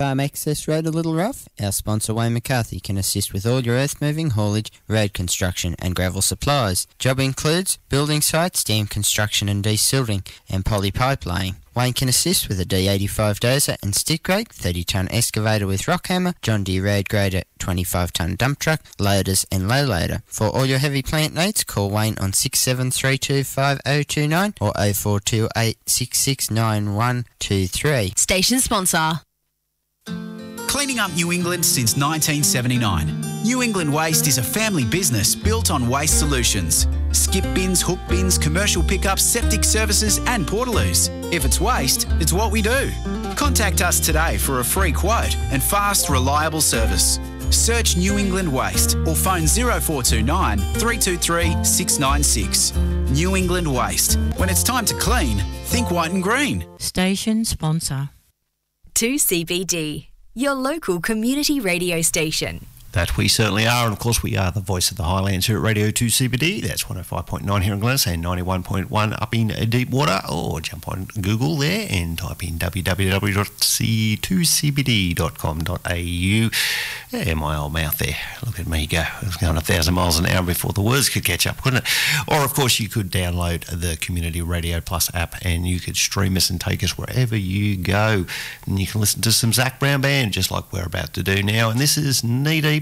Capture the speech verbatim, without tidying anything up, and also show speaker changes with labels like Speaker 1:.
Speaker 1: Farm Access Road a little rough? Our sponsor Wayne McCarthy can assist with all your earth moving, haulage, road construction and gravel supplies. Job includes building sites, dam construction and desilting and poly pipe laying. Wayne can assist with a D eighty-five dozer and stick rake, thirty tonne excavator with rock hammer, John Deere road grader, twenty-five tonne dump truck, loaders and low loader. For all your heavy plant needs, call Wayne on six seven three two five oh two nine or oh four two eight six six nine one two three.
Speaker 2: Station sponsor.
Speaker 3: Cleaning up New England since nineteen seventy-nine. New England Waste is a family business built on waste solutions. Skip bins, hook bins, commercial pickups, septic services and portaloos. If it's waste, it's what we do. Contact us today for a free quote and fast, reliable service. Search New England Waste or phone oh four two nine, three two three, six nine six. New England Waste. When it's time to clean, think white and green.
Speaker 4: Station sponsor.
Speaker 2: two C B D, your local community radio station.
Speaker 5: That we certainly are, and of course we are the voice of the Highlands here at Radio two C B D. That's one oh five point nine here in Glenelg and ninety-one point one up in Deepwater, or jump on Google there and type in w w w dot c two c b d dot com dot a u. Yeah, my old mouth there. Look at me go. It was going a thousand miles an hour before the words could catch up, couldn't it? Or, of course, you could download the Community Radio Plus app and you could stream us and take us wherever you go. And you can listen to some Zach Brown Band, just like we're about to do now. And this is Knee Deep